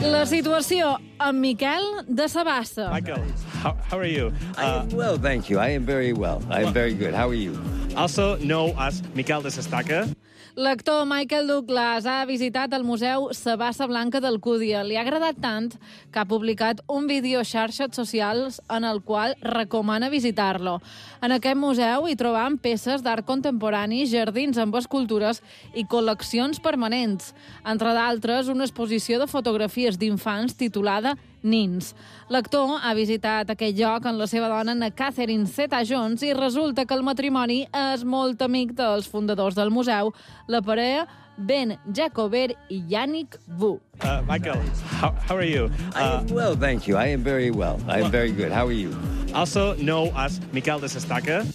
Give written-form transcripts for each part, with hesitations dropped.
La situació amb Miquel de Sabassa. Michael, how are you? I am well, thank you. I am very well. I am very good. How are you? Also known as Miquel de Sestaca. L'actor Michael Douglas ha visitat el Museu Sabassa Blanca d'Alcúdia. Li ha agradat tant que ha publicat un vídeo a xarxes socials en el qual recomana visitar-lo. En aquest museu hi trobam peces d'art contemporani, jardins amb escultures i col·leccions permanents. Entre d'altres, una exposició de fotografies d'infants titulada Nins. L'actor ha visitat aquest lloc amb la seva dona, Catherine Zeta-Jones, i resulta que el matrimoni és molt amic dels fundadors del museu, la parella Ben Jacober i Yannick Vu. Michael, how are you? I am well, thank you. I am very well. I am very good. How are you? Also known as Miquel de Sestaca.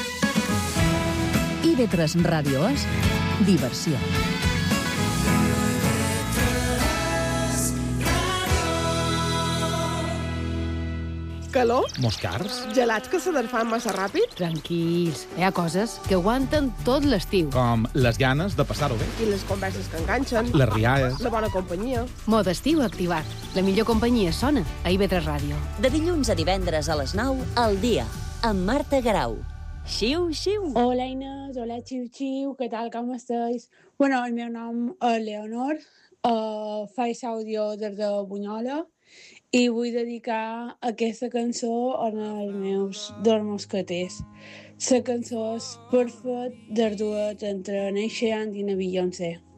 IB3 Ràdio és diversió. Calor? Moscars? Gelats que se desfan massa ràpid? Tranquils, hi ha coses que aguanten tot l'estiu. Com les ganes de passar-ho bé. I les converses que enganxen? Les rialles. La bona companyia? Mod estiu activat. La millor companyia sona a IB3 Ràdio. De dilluns a divendres a les 9, al dia, amb Marta Garau. Xiu, xiu. Hola Inés, hola xiu, xiu, què tal, com estàs? Bueno, el meu nom és Leonor, faig àudio des de Bunyola i vull dedicar aquesta cançó als meus dos mosqueters. La cançó és Perfect del duet entre Neisha i na Beyoncé.